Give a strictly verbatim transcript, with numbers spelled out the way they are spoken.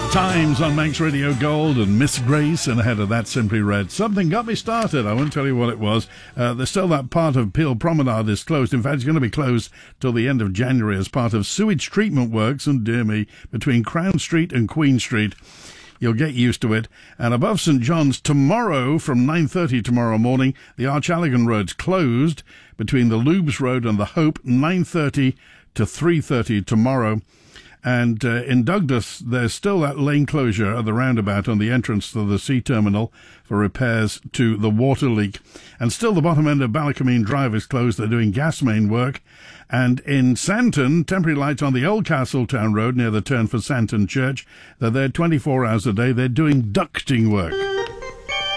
Times on Manx Radio Gold and Miss Grace, and ahead of that, Simply Red. Something got me started. I won't tell you what it was. Uh, there's still that part of Peel Promenade is closed. In fact, it's going to be closed till the end of January as part of sewage treatment works, and dear me, between Crown Street and Queen Street. You'll get used to it. And above St John's tomorrow from nine thirty tomorrow morning, the Archalligan Road's closed between the Lubes Road and the Hope, nine thirty to three thirty tomorrow. And uh, in Douglas, there's still that lane closure at the roundabout on the entrance to the sea terminal for repairs to the water leak. And still the bottom end of Ballacameen Drive is closed. They're doing gas main work. And in Santon, temporary lights on the Old Castletown Road near the turn for Santon Church. They're there twenty-four hours a day. They're doing ducting work.